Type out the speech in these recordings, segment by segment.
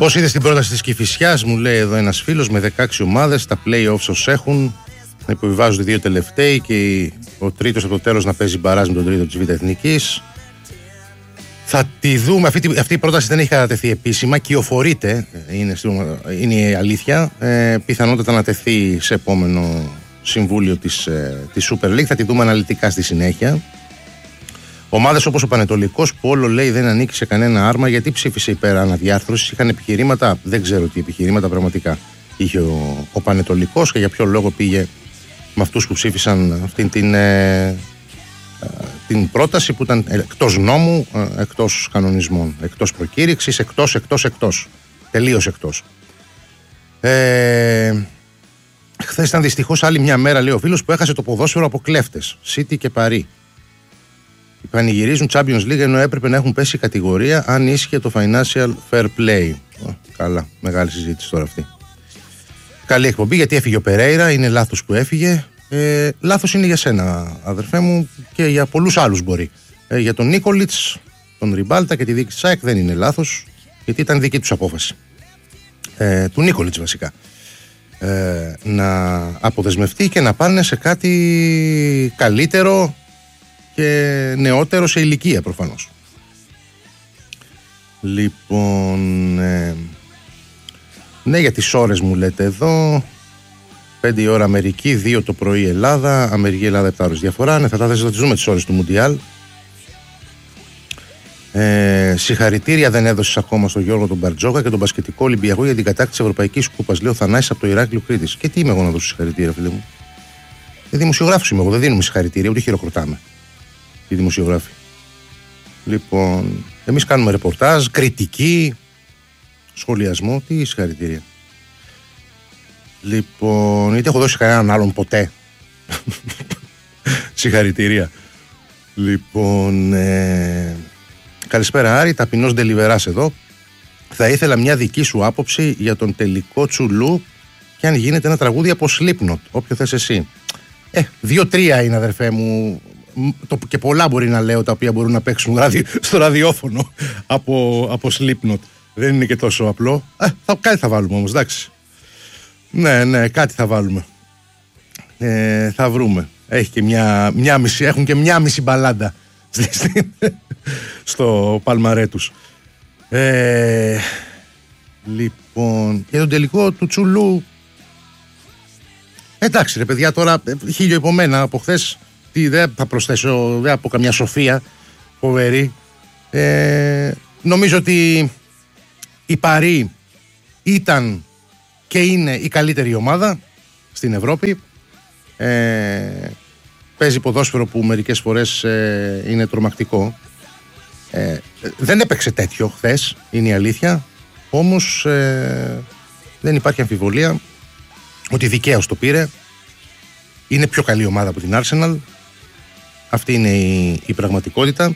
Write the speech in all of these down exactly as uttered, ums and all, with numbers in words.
Πώς είδες την πρόταση της Κηφισιάς, μου λέει εδώ ένας φίλος, με δεκαέξι ομάδες, τα play-offs ως έχουν, να υποβιβάζονται οι δύο τελευταίοι και ο τρίτος από το τέλος να παίζει μπαράζ με τον τρίτο της Β' Εθνικής. Θα τη δούμε. Αυτή, αυτή η πρόταση δεν έχει κατατεθεί επίσημα, κυοφορείται, είναι, είναι η αλήθεια. Ε, πιθανότατα να τεθεί σε επόμενο συμβούλιο της, ε, της Super League. Θα τη δούμε αναλυτικά στη συνέχεια. Ομάδες όπως ο Πανετολικός, που όλο λέει δεν ανήκει σε κανένα άρμα, γιατί ψήφισε υπέρ αναδιάρθρωσης, είχαν επιχειρήματα, δεν ξέρω τι επιχειρήματα πραγματικά είχε ο, ο Πανετολικός και για ποιο λόγο πήγε με αυτούς που ψήφισαν αυτήν την, ε, την πρόταση που ήταν εκτός νόμου, ε, εκτός κανονισμών, εκτός προκήρυξης, εκτός, εκτός, εκτός, τελείως εκτός. Ε, χθες ήταν δυστυχώς άλλη μια μέρα, λέει ο φίλος, που έχασε το ποδόσφαιρο από κλέφτες, City και Παρί. Πανηγυρίζουν Champions League ενώ έπρεπε να έχουν πέσει κατηγορία αν ίσχυε το financial fair play. Oh, καλά, μεγάλη συζήτηση τώρα αυτή. Καλή εκπομπή, γιατί έφυγε ο Περέιρα, είναι λάθος που έφυγε. Ε, λάθος είναι για σένα, αδερφέ μου, και για πολλούς άλλους μπορεί. Ε, για τον Νίκολιτς, τον Ριμπάλτα και τη δίκη της ΑΕΚ δεν είναι λάθος, γιατί ήταν δική τους απόφαση. Ε, του Νίκολιτς βασικά. Ε, να αποδεσμευτεί και να πάνε σε κάτι καλύτερο και νεότερο σε ηλικία προφανώς. Λοιπόν, ε, ναι, για τις ώρες μου λέτε εδώ, πέντε η ώρα Αμερική, δύο το πρωί Ελλάδα, Αμερική-Ελλάδα επτά ώρες διαφορά. Ναι, θα τα θα τις δούμε τις ώρες του Μουντιάλ. Ε, συγχαρητήρια δεν έδωσες ακόμα στον Γιώργο τον Μπαρτζόκα και τον μπασκετικό Ολυμπιακό για την κατάκτηση Ευρωπαϊκής Κούπας, λέει ο Θανάσης από το Ηράκλειο Κρήτης. Και τι είμαι εγώ να δώσω συγχαρητήρια, φίλε μου? Ε, δημοσιογράφος είμαι εγώ, δεν δίνουμε συγχαρητήρια, ούτε χειροκροτάμε οι δημοσιογράφοι. Λοιπόν, εμείς κάνουμε ρεπορτάζ, κριτική, σχολιασμό, τι συγχαρητήρια. Λοιπόν, είτε έχω δώσει κανέναν άλλον ποτέ συγχαρητήρια. Λοιπόν, ε, καλησπέρα Άρη, ταπεινός Ντελιβεράς εδώ. Θα ήθελα μια δική σου άποψη για τον τελικό Τσουλού και αν γίνεται ένα τραγούδι από Slipknot, όποιο θες εσύ. Ε, δύο-τρία είναι, αδερφέ μου, και πολλά μπορεί να λέω τα οποία μπορούν να παίξουν στο ραδιόφωνο από, από Slipknot. Δεν είναι και τόσο απλό. Ε, θα, κάτι θα βάλουμε όμως, εντάξει. Ναι, ναι, κάτι θα βάλουμε. Ε, θα βρούμε. Έχει και μια, μια μισή, έχουν και μια μισή μπαλάντα στο παλμαρέ τους. Ε, λοιπόν, για τον τελικό του Τσουλού, εντάξει ρε παιδιά, τώρα χίλιο υπό μένα από χθες, τι δεν θα προσθέσω, δεν από καμιά σοφία φοβερή. Ε, νομίζω ότι η Παρί ήταν και είναι η καλύτερη ομάδα στην Ευρώπη. Ε, παίζει ποδόσφαιρο που μερικές φορές ε, είναι τρομακτικό. Ε, δεν έπαιξε τέτοιο χθες, είναι η αλήθεια. Όμως ε, δεν υπάρχει αμφιβολία ότι δικαίως το πήρε. Είναι πιο καλή ομάδα από την Arsenal. Αυτή είναι η, η πραγματικότητα.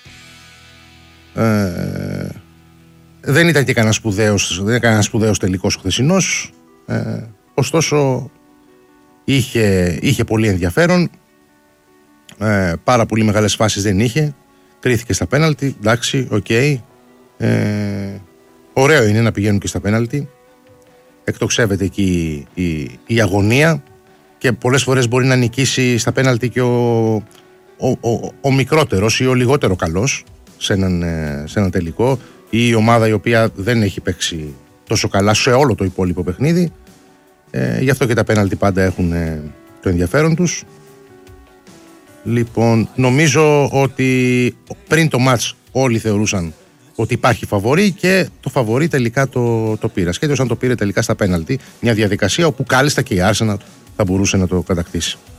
Ε, δεν ήταν και κανένα σπουδαίος, δεν ήταν κανένα σπουδαίος τελικός ο χθεσινός. Ε, ωστόσο είχε, είχε πολύ ενδιαφέρον. Ε, πάρα πολύ μεγάλες φάσεις δεν είχε. Κρίθηκε στα πέναλτι. Εντάξει, οκ. Okay. Ε, ωραίο είναι να πηγαίνουν και στα πέναλτι. Εκτοξεύεται εκεί η, η, η αγωνία και πολλές φορές μπορεί να νικήσει στα πέναλτι και ο, ο, ο, ο μικρότερος ή ο λιγότερο καλός σε έναν, σε έναν τελικό, ή η ομάδα η οποία δεν έχει παίξει τόσο καλά σε όλο το υπόλοιπο παιχνίδι. Ε, γι' αυτό και τα πέναλτι πάντα έχουν ε, το ενδιαφέρον τους. Λοιπόν, νομίζω ότι πριν το μάτς όλοι θεωρούσαν ότι υπάρχει φαβορί και το φαβορί τελικά το, το πήρε. Ασχέτως αν το πήρε τελικά στα πέναλτι, μια διαδικασία όπου κάλλιστα και η Arsenal θα μπορούσε να το κατακτήσει.